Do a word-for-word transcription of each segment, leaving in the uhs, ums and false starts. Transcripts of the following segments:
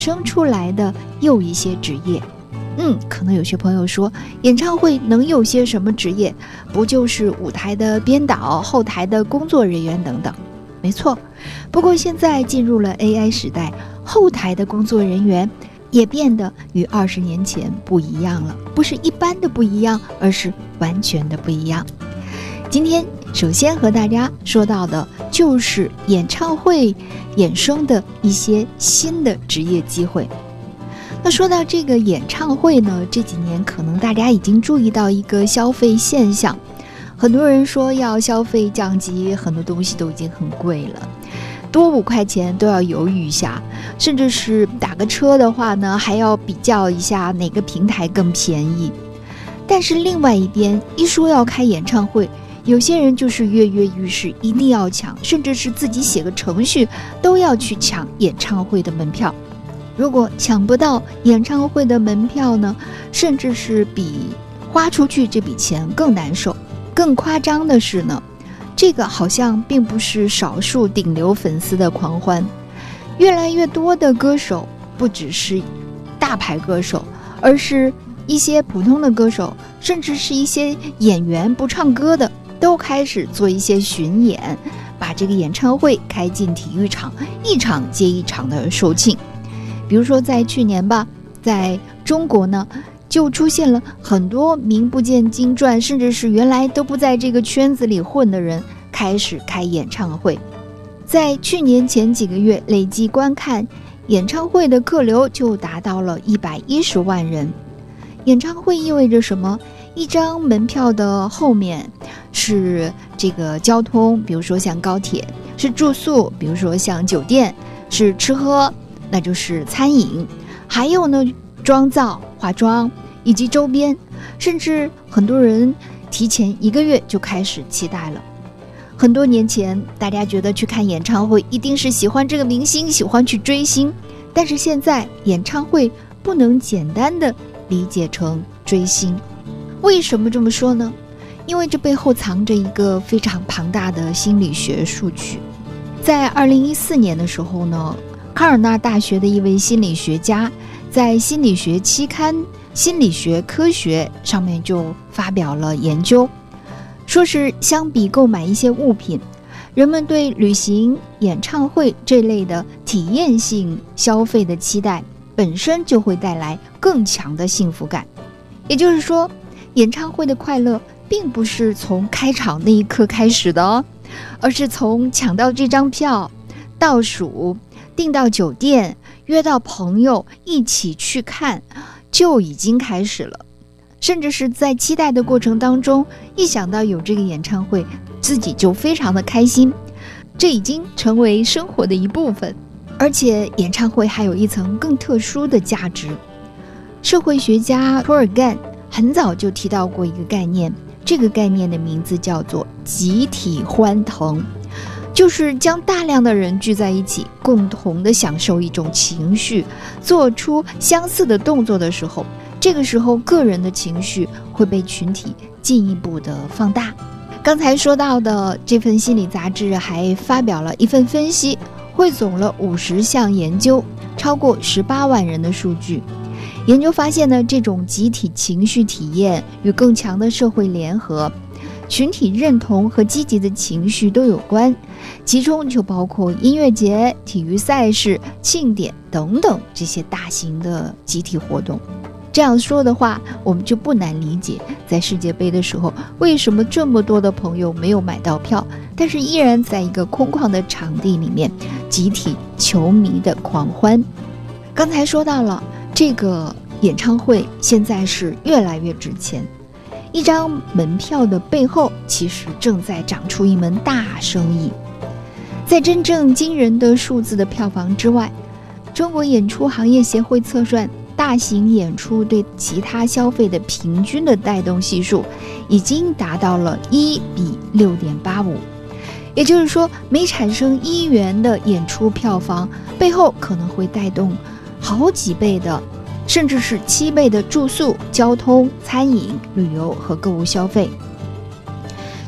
生出来的又一些职业。嗯，可能有些朋友说，演唱会能有些什么职业？不就是舞台的编导、后台的工作人员等等？没错，不过现在进入了 A I 时代，后台的工作人员也变得与二十年前不一样了，不是一般的不一样，而是完全的不一样。今天首先和大家说到的就是演唱会衍生的一些新的职业机会。那说到这个演唱会呢，这几年可能大家已经注意到一个消费现象，很多人说要消费降级，很多东西都已经很贵了，多五块钱都要犹豫一下，甚至是打个车的话呢，还要比较一下哪个平台更便宜。但是另外一边，一说要开演唱会，有些人就是跃跃欲试，一定要抢，甚至是自己写个程序都要去抢演唱会的门票。如果抢不到演唱会的门票呢，甚至是比花出去这笔钱更难受。更夸张的是呢，这个好像并不是少数顶流粉丝的狂欢，越来越多的歌手不只是大牌歌手，而是一些普通的歌手，甚至是一些演员不唱歌的，都开始做一些巡演，把这个演唱会开进体育场，一场接一场的售罄。比如说在去年吧，在中国呢，就出现了很多名不见经传，甚至是原来都不在这个圈子里混的人开始开演唱会。在去年前几个月，累计观看演唱会的客流就达到了一百一十万人。演唱会意味着什么？一张门票的后面是这个交通，比如说像高铁，是住宿，比如说像酒店，是吃喝，那就是餐饮，还有呢妆造、化妆以及周边，甚至很多人提前一个月就开始期待了。很多年前大家觉得去看演唱会一定是喜欢这个明星，喜欢去追星，但是现在演唱会不能简单的理解成追星。为什么这么说呢？因为这背后藏着一个非常庞大的心理学数据。在二零一四年的时候呢，卡尔纳大学的一位心理学家在心理学期刊《心理学科学》上面就发表了研究，说是相比购买一些物品，人们对旅行、演唱会这类的体验性消费的期待本身就会带来更强的幸福感。也就是说，演唱会的快乐并不是从开场那一刻开始的哦，而是从抢到这张票、倒数、订到酒店、约到朋友一起去看就已经开始了。甚至是在期待的过程当中，一想到有这个演唱会，自己就非常的开心，这已经成为生活的一部分。而且演唱会还有一层更特殊的价值。社会学家托尔干很早就提到过一个概念，这个概念的名字叫做集体欢腾，就是将大量的人聚在一起，共同的享受一种情绪，做出相似的动作的时候，这个时候个人的情绪会被群体进一步的放大。刚才说到的这份心理杂志还发表了一份分析，汇总了五十项研究，超过十八万人的数据。研究发现呢，这种集体情绪体验与更强的社会联合、群体认同和积极的情绪都有关，其中就包括音乐节、体育赛事、庆典等等这些大型的集体活动。这样说的话，我们就不难理解，在世界杯的时候，为什么这么多的朋友没有买到票，但是依然在一个空旷的场地里面，集体球迷的狂欢。刚才说到了，这个演唱会现在是越来越值钱，一张门票的背后其实正在长出一门大生意。在真正惊人的数字的票房之外，中国演出行业协会测算，大型演出对其他消费的平均的带动系数已经达到了一比六点八五，也就是说，每产生一元的演出票房，背后可能会带动好几倍的，甚至是七倍的住宿、交通、餐饮、旅游和购物消费。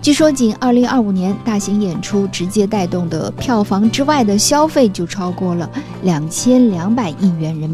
据说仅二零二五年大型演出直接带动的票房之外的消费就超过了两千两百亿元人民币。